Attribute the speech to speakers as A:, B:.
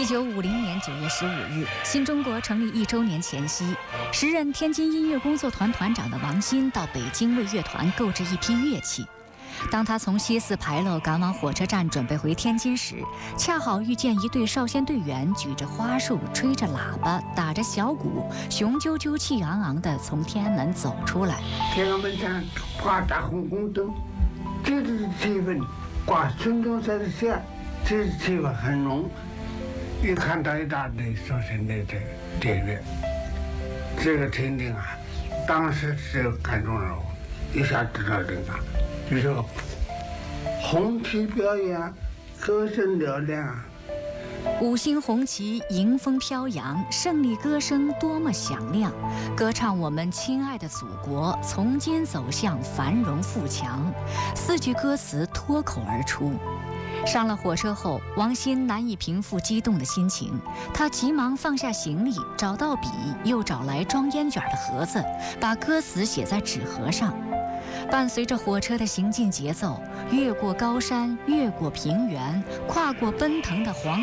A: 1950年9月15日，新中国成立1周年前夕，时任天津音乐工作团团长的王新到北京为乐团购置一批乐器。当他从西四牌楼赶往火车站准备回天津时，恰好遇见一队少先队员举着花束、吹着喇叭、打着小鼓，雄赳赳气昂昂地从天安门走出来。
B: 天安门上挂大红红灯，这就是气氛。挂孙中山的像，这气氛很浓。一看到一大堆少先队这个队员，这个情景啊，当时是感动了我，一下知道这个。就是红旗飘扬，歌声嘹亮。
A: 五星红旗迎风飘扬，胜利歌声多么响亮，歌唱我们亲爱的祖国从今走向繁荣富强。4句歌词脱口而出。上了火车后，王新难以平复激动的心情，他急忙放下行李，找到笔，又找来装烟卷的盒子，把歌词写在纸盒上。伴随着火车的行进节奏，越过高山，越过平原，跨过奔腾的黄